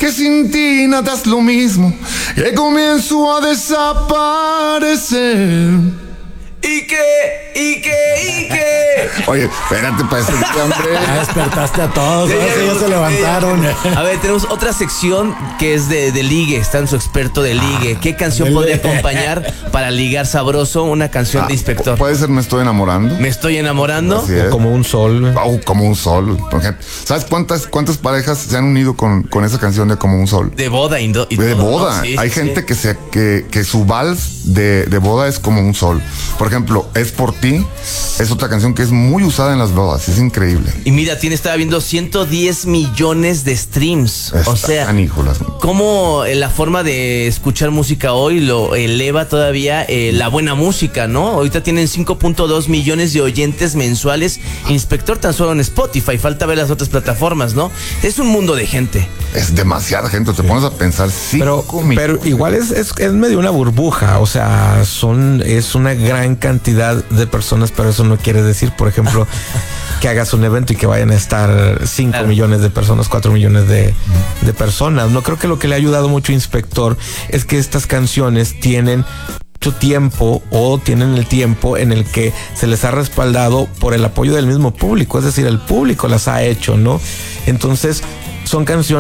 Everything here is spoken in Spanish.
que sin ti nada es lo mismo, que comienzo a desaparecer. ¿Y qué? Oye, espérate para ese hombre. Ya despertaste a todos, Sí, ya se levantaron. A ver, tenemos otra sección que es de ligue. Está en su experto de ligue. ¿Qué canción podría acompañar para ligar sabroso? Una canción de Inspector. Puede ser Me estoy enamorando. ¿Me estoy enamorando? Así es. Como un sol. Como un sol, por ejemplo. ¿Sabes cuántas parejas se han unido con esa canción de Como un sol? De boda y De todo, boda. ¿no? Sí, Hay sí, gente que su vals de boda es Como un sol. Por ejemplo, Es por ti. Es otra canción que es muy usada en las bodas. Es increíble. Y mira, estaba viendo 110 millones de streams. O sea, Canículas. cómo la forma de escuchar música hoy lo eleva todavía la buena música, ¿no? Ahorita tienen 5.2 millones de oyentes mensuales. Inspector tan solo en Spotify. Falta ver las otras plataformas, ¿no? Es un mundo de gente. Es demasiada gente. Te pones a pensar. Pero igual es medio una burbuja. O sea, es una gran cantidad de personas, pero eso no quiere decir, por ejemplo, que hagas un evento y que vayan a estar 5 millones de personas, 4 millones de personas. No creo que lo que le ha ayudado mucho Inspector es que estas canciones tienen mucho tiempo o tienen el tiempo en el que se les ha respaldado por el apoyo del mismo público, es decir, el público las ha hecho, ¿no? Entonces, son canciones